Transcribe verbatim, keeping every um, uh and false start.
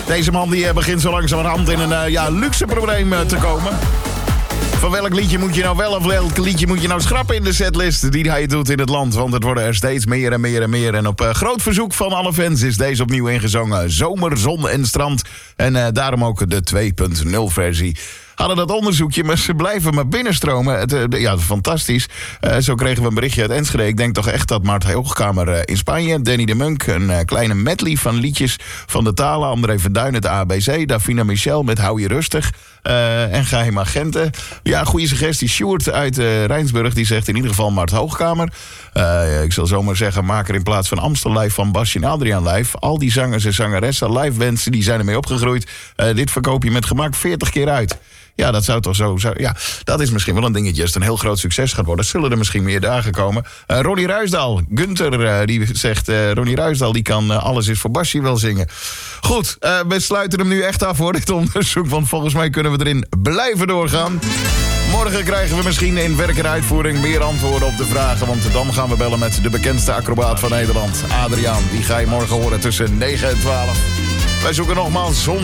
Deze man die begint zo langzamerhand in een uh, ja, luxe probleem uh, te komen. Van welk liedje moet je nou wel of welk liedje moet je nou schrappen in de setlist die hij doet in het land? Want het worden er steeds meer en meer en meer. En op uh, groot verzoek van alle fans is deze opnieuw ingezongen. Zomer, zon en strand. En uh, daarom ook de twee punt nul versie. Hadden dat onderzoekje, maar ze blijven maar binnenstromen. Het, uh, ja, fantastisch. Uh, zo kregen we een berichtje uit Enschede. Ik denk toch echt dat Mart Hoogkamer uh, in Spanje, Danny de Munk, een uh, kleine medley van liedjes van de talen. André van Duin, het A B C. Davina Michel met Hou je rustig. Uh, en geheim agenten. Ja, goede suggestie. Sjoerd uit uh, Rijnsburg, die zegt in ieder geval Mart Hoogkamer. Uh, ik zal zomaar zeggen, maak er in plaats van Amstel live van Basje en Adriaan live. Al die zangers en zangeressen, live mensen, die zijn ermee opgegroeid. Uh, dit verkoop je met gemak veertig keer uit. Ja, dat zou toch zo... Zou, ja, dat is misschien wel een dingetje. Als het een heel groot succes gaat worden, zullen er misschien meer dagen komen. Uh, Ronnie Ruisdaal, Gunther, uh, die zegt... Uh, Ronnie Ruisdaal, die kan uh, Alles is voor Basje wel zingen. Goed, uh, we sluiten hem nu echt af voor dit onderzoek. Want volgens mij kunnen we erin blijven doorgaan. Morgen krijgen we misschien in werk en uitvoering meer antwoorden op de vragen. Want dan gaan we bellen met de bekendste acrobaat van Nederland, Adriaan. Die ga je morgen horen tussen negen en twaalf. Wij zoeken nogmaals zon.